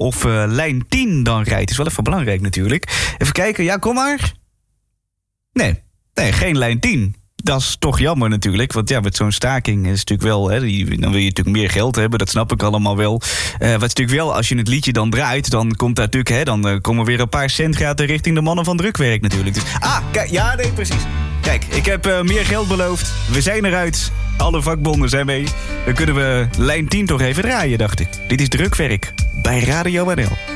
of lijn 10 dan rijdt. Is wel even belangrijk natuurlijk. Even kijken, ja, kom maar. Nee, geen lijn 10. Dat is toch jammer natuurlijk. Want ja, met zo'n staking is natuurlijk wel... Hè, dan wil je natuurlijk meer geld hebben. Dat snap ik allemaal wel. Wat is natuurlijk wel, als je het liedje dan draait... dan komt daar natuurlijk... Hè, dan komen weer een paar centgaten richting de mannen van drukwerk natuurlijk. Dus, kijk, ja, nee, precies. Kijk, ik heb meer geld beloofd. We zijn eruit. Alle vakbonden zijn mee. Dan kunnen we lijn 10 toch even draaien, dacht ik. Dit is Drukwerk bij Radio NL.